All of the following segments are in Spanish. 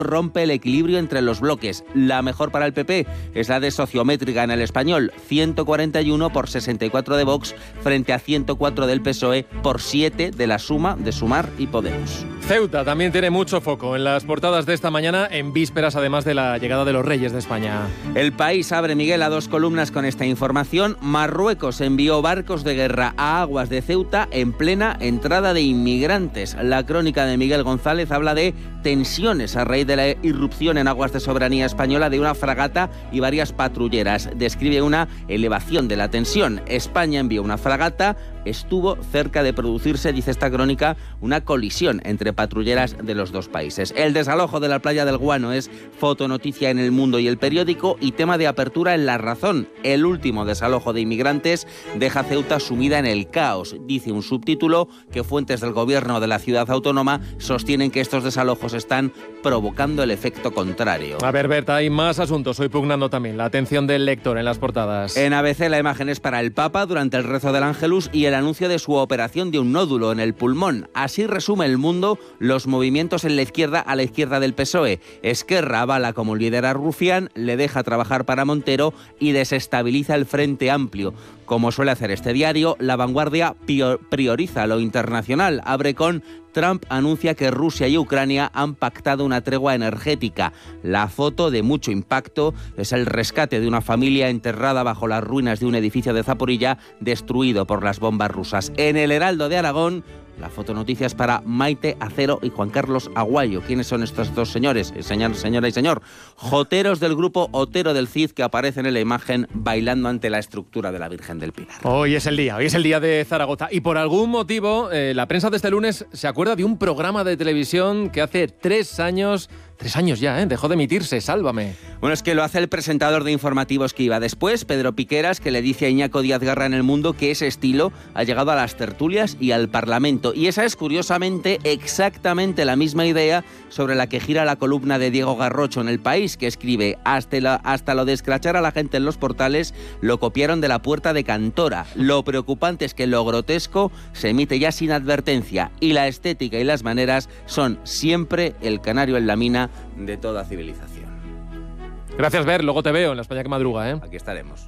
rompe el equilibrio entre los bloques. La mejor para el PP es la de Sociométrica en el Español, 141 por 64 de Vox frente a 104 del PSOE por 7 de la suma de Sumar y Podemos. Ceuta también tiene mucho foco en las portadas de esta mañana, en vísperas además de la llegada de los Reyes de España. El País abre, Miguel, a 2 columnas con esta información. Marruecos envió barcos de guerra a aguas de Ceuta en plena entrada de inmigrantes. La crónica de Miguel González habla de tensiones a raíz de la irrupción en aguas de soberanía española de una fragata y varias patrulleras. Describe una elevación de la tensión. España envió una fragata, estuvo cerca de producirse, dice esta crónica, una colisión entre patrulleras de los dos países. El desalojo de la playa del Guano es fotonoticia en El Mundo y El Periódico y tema de apertura en La Razón. El último desalojo de inmigrantes deja Ceuta sumida en el caos. Dice un subtítulo que fuentes del gobierno de la ciudad autónoma sostienen que estos desalojos están provocando el efecto contrario. A ver, Berta, hay más asuntos hoy pugnando también la atención del lector en las portadas. En ABC la imagen es para el Papa durante el rezo del Ángelus y el anuncio de su operación de un nódulo en el pulmón. Así resume El Mundo los movimientos en la izquierda a la izquierda del PSOE. Esquerra avala como líder a Rufián, le deja trabajar para Montero y desestabiliza el Frente Amplio. Como suele hacer este diario, La Vanguardia prioriza lo internacional. Abre con: Trump anuncia que Rusia y Ucrania han pactado una tregua energética. La foto, de mucho impacto, es el rescate de una familia enterrada bajo las ruinas de un edificio de Zaporilla destruido por las bombas rusas. En el Heraldo de Aragón, la fotonoticia es para Maite Acero y Juan Carlos Aguayo. ¿Quiénes son estos dos señores? Señora y señor. Joteros del grupo Otero del Cid que aparecen en la imagen bailando ante la estructura de la Virgen del Pilar. Hoy es el día de Zaragoza. Y por algún motivo, la prensa de este lunes se acuerda de un programa de televisión que hace 3 años... 3 años ya, dejó de emitirse, Sálvame. Bueno, es que lo hace el presentador de informativos que iba después, Pedro Piqueras, que le dice a Iñaco Díaz Garra en El Mundo que ese estilo ha llegado a las tertulias y al Parlamento. Y esa es, curiosamente, exactamente la misma idea sobre la que gira la columna de Diego Garrocho en El País, que escribe: hasta lo de escrachar a la gente en los portales lo copiaron de La Puerta de Cantora. Lo preocupante es que lo grotesco se emite ya sin advertencia y la estética y las maneras son siempre el canario en la mina de toda civilización. Gracias, Ver. Luego te veo en la España que madruga, Aquí estaremos.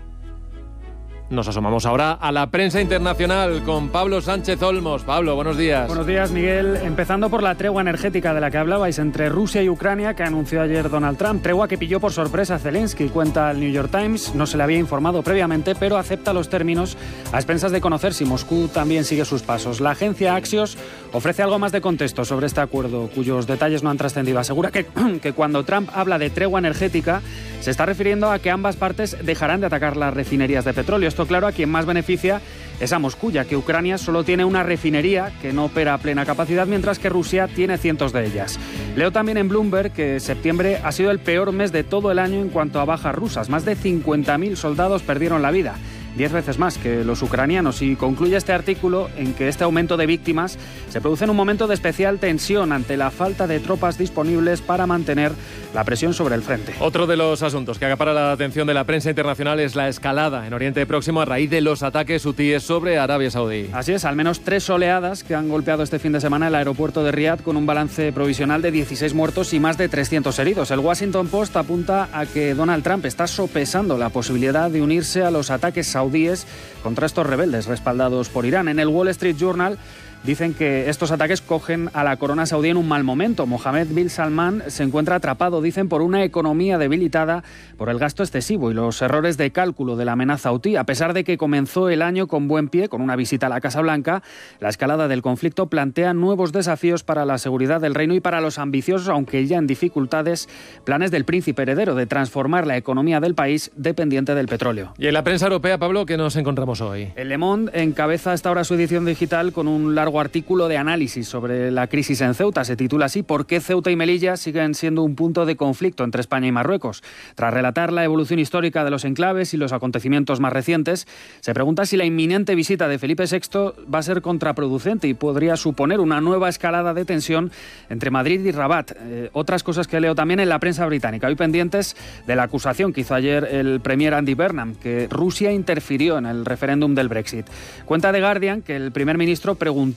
Nos asomamos ahora a la prensa internacional con Pablo Sánchez Olmos. Pablo, buenos días. Buenos días, Miguel. Empezando por la tregua energética de la que hablabais entre Rusia y Ucrania, que anunció ayer Donald Trump. Tregua que pilló por sorpresa a Zelensky, cuenta el New York Times. No se le había informado previamente, pero acepta los términos a expensas de conocer si Moscú también sigue sus pasos. La agencia Axios ofrece algo más de contexto sobre este acuerdo, cuyos detalles no han trascendido. Asegura que cuando Trump habla de tregua energética, se está refiriendo a que ambas partes dejarán de atacar las refinerías de petróleo. Esto, claro, a quien más beneficia es a Moscú, ya que Ucrania solo tiene una refinería que no opera a plena capacidad, mientras que Rusia tiene cientos de ellas. Leo también en Bloomberg que septiembre ha sido el peor mes de todo el año en cuanto a bajas rusas. Más de 50.000 soldados perdieron la vida, 10 veces más que los ucranianos, y concluye este artículo en que este aumento de víctimas se produce en un momento de especial tensión ante la falta de tropas disponibles para mantener la presión sobre el frente. Otro de los asuntos que acapara la atención de la prensa internacional es la escalada en Oriente Próximo a raíz de los ataques hutíes sobre Arabia Saudí. Así es, al menos 3 oleadas que han golpeado este fin de semana el aeropuerto de Riad, con un balance provisional de 16 muertos y más de 300 heridos. El Washington Post apunta a que Donald Trump está sopesando la posibilidad de unirse a los ataques saudíes contra estos rebeldes respaldados por Irán. En el Wall Street Journal dicen que estos ataques cogen a la corona saudí en un mal momento. Mohammed bin Salman se encuentra atrapado, dicen, por una economía debilitada por el gasto excesivo y los errores de cálculo de la amenaza hutí. A pesar de que comenzó el año con buen pie, con una visita a la Casa Blanca, la escalada del conflicto plantea nuevos desafíos para la seguridad del reino y para los ambiciosos, aunque ya en dificultades, planes del príncipe heredero de transformar la economía del país dependiente del petróleo. Y en la prensa europea, Pablo, ¿qué nos encontramos hoy? El Le Monde encabeza hasta ahora su edición digital con un largo artículo de análisis sobre la crisis en Ceuta. Se titula así: ¿Por qué Ceuta y Melilla siguen siendo un punto de conflicto entre España y Marruecos? Tras relatar la evolución histórica de los enclaves y los acontecimientos más recientes, se pregunta si la inminente visita de Felipe VI va a ser contraproducente y podría suponer una nueva escalada de tensión entre Madrid y Rabat. Otras cosas que leo también en la prensa británica, hoy pendientes de la acusación que hizo ayer el premier Andy Burnham, que Rusia interfirió en el referéndum del Brexit. Cuenta The Guardian que el primer ministro preguntó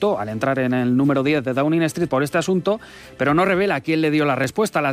multó al entrar en el número 10 de Downing Street por este asunto, pero no revela quién le dio la respuesta.